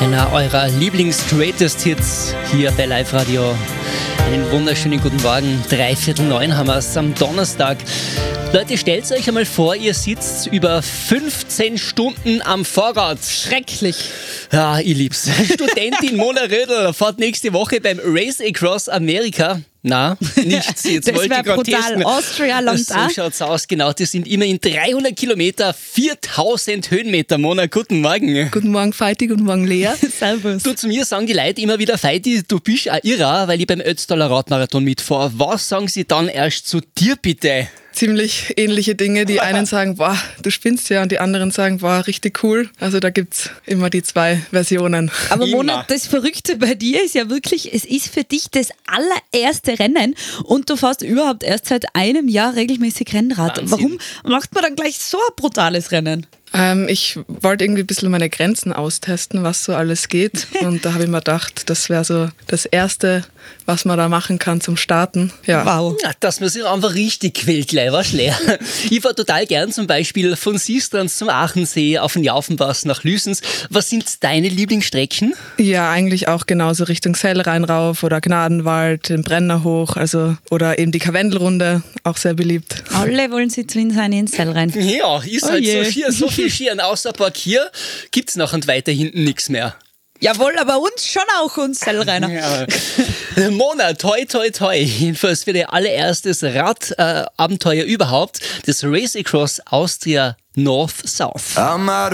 Einer eurer Lieblings-Greatest-Hits hier bei Live Radio. Einen wunderschönen guten Morgen. 8:45 haben wir es am Donnerstag. Leute, stellt euch einmal vor, ihr sitzt über 15 Stunden am Fahrrad. Schrecklich. Ja, ich lieb's. Studentin Mona Rödl fährt nächste Woche beim Race Across America. Na, nichts. Jetzt Das wollte wäre ich gerade brutal. testen. Austria langt So auch. schaut's aus, genau. Das sind immerhin 300 Kilometer, 4000 Höhenmeter. Mona, guten Morgen. Guten Morgen, Feiti, guten Morgen, Lea. Servus. Du, zu mir sagen die Leute immer wieder, Feiti, du bist ein Irrer, weil ich beim Ötztaler Radmarathon mitfahre. Was sagen sie dann erst zu dir bitte? Ziemlich ähnliche Dinge. Die einen sagen, boah, du spinnst ja, und die anderen sagen, boah, richtig cool. Also da gibt's immer die zwei Versionen. Aber Immer. Mona, das Verrückte bei dir ist ja wirklich, es ist für dich das allererste Rennen und du fährst überhaupt erst seit einem Jahr regelmäßig Rennrad. Wahnsinn. Warum macht man dann gleich so ein brutales Rennen? Ich wollte irgendwie ein bisschen meine Grenzen austesten, was so alles geht. Und da habe ich mir gedacht, das wäre so das Erste, was man da machen kann zum Starten. Ja. Wow. Ja, dass man sich einfach richtig quält, gleich was leer. Ich fahre total gern zum Beispiel von Sistrans zum Aachensee auf den Jaufenpass nach Lüsens. Was sind deine Lieblingsstrecken? Ja, eigentlich auch genauso Richtung Sellrhein rauf oder Gnadenwald, den Brenner hoch, also oder eben die Karwendelrunde, auch sehr beliebt. Alle wollen sie zu sein ins Zell rein. Ja, ist halt je. so viel Skiern. Außer Parkier gibt's nachher und weiter hinten nichts mehr. Jawohl, aber uns schon auch, uns Zellreiner. Ja. Mona, toi, toi, toi. Jedenfalls für dein allererstes Radabenteuer überhaupt. Das Race Across Austria North-South. I'm out of